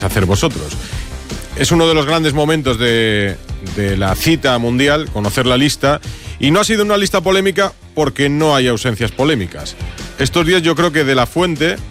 hacer vosotros. Es uno de los grandes momentos de la cita mundial, conocer la lista, y no ha sido una lista polémica porque no hay ausencias polémicas. Estos días yo creo que De La Fuente